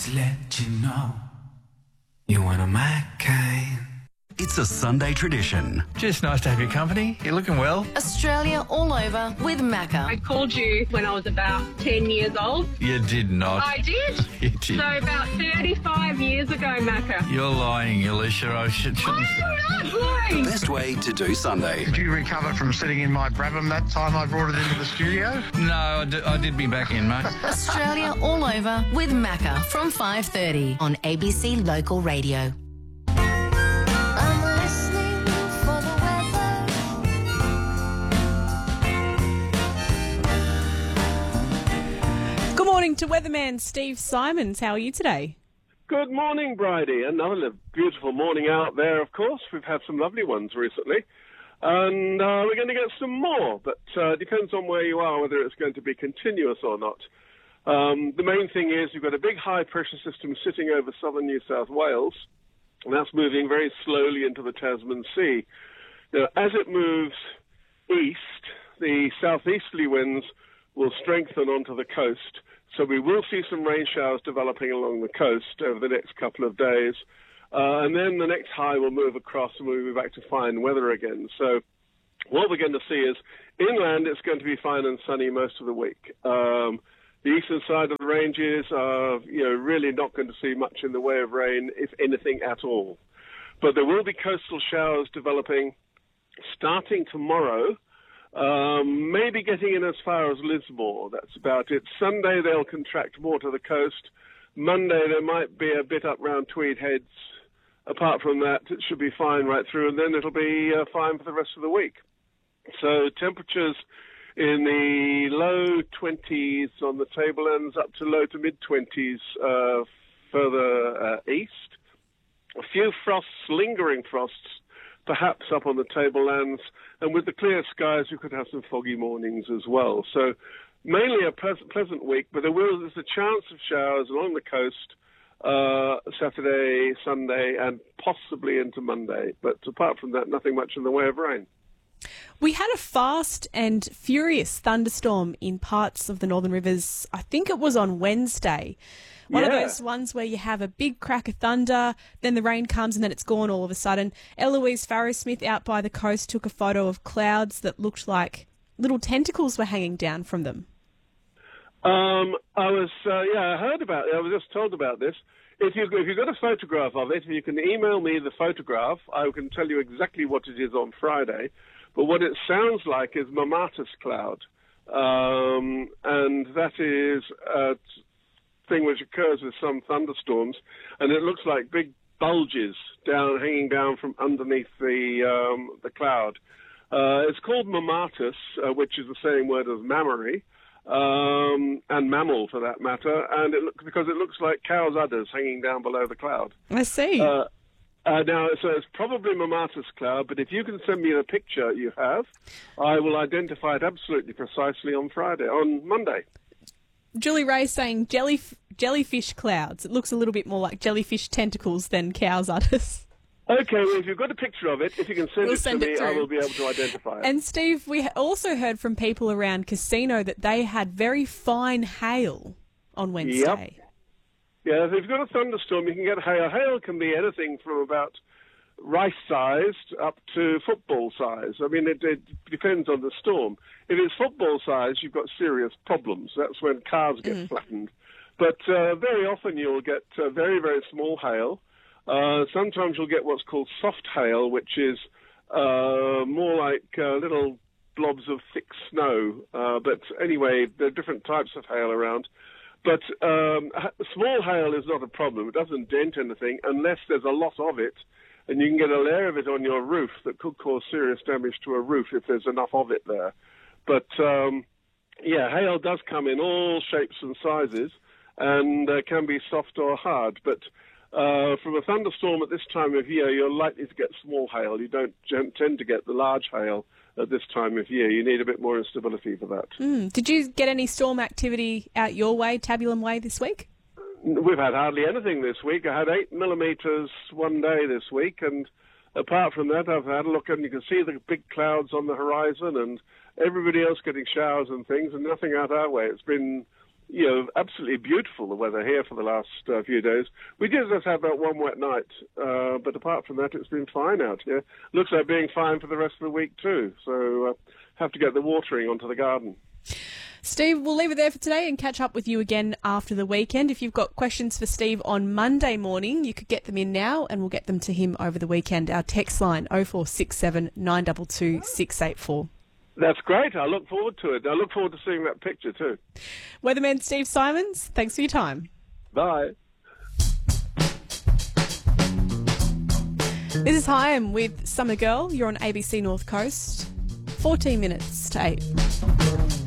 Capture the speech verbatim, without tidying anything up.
Just to let you know, you're one of my kind. It's a Sunday tradition. Just nice to have your company. You're looking well. Australia all over with Macca. I called you when I was about ten years old. You did not. I did. You did. So about thirty-five years ago, Macca. You're lying, Alicia. I should, shouldn't I'm say. not lying. The best way to do Sunday. Did you recover from sitting in my Brabham that time I brought it into the studio? No, I did, I did be back in, mate. Australia all over with Macca from five thirty on A B C Local Radio. Good morning to weatherman Steve Simons. How are you today? Good morning, Bridie. Another beautiful morning out there, of course. We've had some lovely ones recently. And uh, we're going to get some more, but uh, it depends on where you are, whether it's going to be continuous or not. Um, the main thing is you've got a big high-pressure system sitting over southern New South Wales, and that's moving very slowly into the Tasman Sea. Now, as it moves east, the southeasterly winds will strengthen onto the coast, so we will see some rain showers developing along the coast over the next couple of days. Uh, and then the next high will move across and we'll be back to fine weather again. So what we're going to see is inland it's going to be fine and sunny most of the week. Um, the eastern side of the ranges are you know, really not going to see much in the way of rain, if anything at all. But there will be coastal showers developing starting tomorrow, um, maybe getting in as far as Lismore. That's about it. Sunday they'll contract more to the coast. Monday there might be a bit up round Tweed Heads. Apart from that, it should be fine right through, and then it'll be uh, fine for the rest of the week. So temperatures in the low twenties on the tablelands, up to low to mid-twenties uh, further uh, east. A few frosts, lingering frosts, perhaps up on the tablelands, and with the clear skies, you could have some foggy mornings as well. So mainly a pleasant, pleasant week, but there will there's a chance of showers along the coast Uh, Saturday, Sunday, and possibly into Monday. But apart from that, nothing much in the way of rain. We had a fast and furious thunderstorm in parts of the Northern Rivers. I think it was on Wednesday. One yeah. of those ones where you have a big crack of thunder, then the rain comes and then it's gone all of a sudden. Eloise Farrow-Smith out by the coast took a photo of clouds that looked like little tentacles were hanging down from them. Um, I was, uh, yeah, I heard about it. I was just told about this. If you if you've got a photograph of it, you can email me the photograph. I can tell you exactly what it is on Friday. But what it sounds like is Mamatus cloud, um, and that is a thing which occurs with some thunderstorms, and it looks like big bulges down, hanging down from underneath the um, the cloud. Uh, it's called Mamatus, uh, which is the same word as mammary. Um, and mammal, for that matter, and it look, because it looks like cow's udders hanging down below the cloud. I see. Uh, uh, now, so it's probably Mamatus cloud, but if you can send me the picture you have, I will identify it absolutely precisely on Friday, on Monday. Julie Ray saying jelly, jellyfish clouds. It looks a little bit more like jellyfish tentacles than cow's udders. Okay, well, if you've got a picture of it, if you can send We'll it send to it me, through. I will be able to identify it. And Steve, we also heard from people around Casino that they had very fine hail on Wednesday. Yep. Yeah, if you've got a thunderstorm, you can get hail. Hail can be anything from about rice-sized up to football size. I mean, it, it depends on the storm. If it's football size, you've got serious problems. That's when cars get mm. flattened. But uh, very often you'll get uh, very, very small hail. Uh, sometimes you'll get what's called soft hail, which is uh, more like uh, little blobs of thick snow. Uh, but anyway, there are different types of hail around. But um, small hail is not a problem. It doesn't dent anything unless there's a lot of it, and you can get a layer of it on your roof that could cause serious damage to a roof if there's enough of it there. But, um, yeah, hail does come in all shapes and sizes and uh, can be soft or hard. But Uh, from a thunderstorm at this time of year, you're likely to get small hail. You don't tend to get the large hail at this time of year. You need a bit more instability for that. Mm. Did you get any storm activity out your way, Tabulum Way, this week? We've had hardly anything this week. I had eight millimetres one day this week, and apart from that, I've had a look, and you can see the big clouds on the horizon and everybody else getting showers and things, and nothing out our way. It's been you know, absolutely beautiful, the weather here for the last uh, few days. We did just have that one wet night, uh, but apart from that, it's been fine out here. Looks like being fine for the rest of the week too, so uh, have to get the watering onto the garden. Steve, we'll leave it there for today and catch up with you again after the weekend. If you've got questions for Steve on Monday morning, you could get them in now and we'll get them to him over the weekend. Our text line oh four six seven, nine two two, six eight four. That's great. I look forward to it. I look forward to seeing that picture too. Weatherman Steve Simons, thanks for your time. Bye. This is Chaim with Summer Girl. You're on A B C North Coast. fourteen minutes to eight.